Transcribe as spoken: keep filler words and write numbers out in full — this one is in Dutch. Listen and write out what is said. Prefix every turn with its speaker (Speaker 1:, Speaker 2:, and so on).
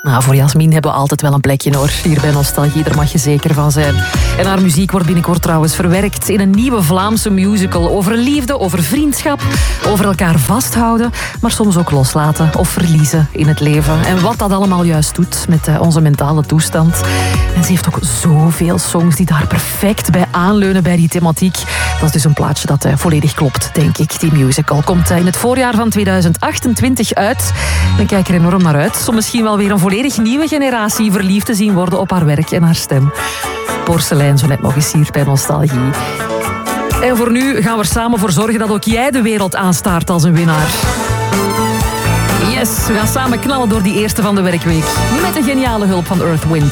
Speaker 1: Nou, voor Jasmin hebben we altijd wel een plekje hoor. Hier bij Nostalgie, daar mag je zeker van zijn. En haar muziek wordt binnenkort trouwens verwerkt in een nieuwe Vlaamse musical over liefde, over vriendschap, over elkaar vasthouden, maar soms ook loslaten of verliezen in het leven. En wat dat allemaal juist doet met onze mentale toestand. En ze heeft ook zoveel songs die daar perfect bij aanleunen bij die thematiek. Dat is dus een plaatje dat volledig klopt, denk ik. Die musical komt in het voorjaar van tweeduizend achtentwintig uit. En ik kijk er enorm naar uit. Om misschien wel weer een volledig nieuwe generatie verliefd te zien worden op haar werk en haar stem. Porselein, zo net nog eens hier bij Nostalgie. En voor nu gaan we er samen voor zorgen dat ook jij de wereld aanstaart als een winnaar. Yes, we gaan samen knallen door die eerste van de werkweek. Met de geniale hulp van Earth, Wind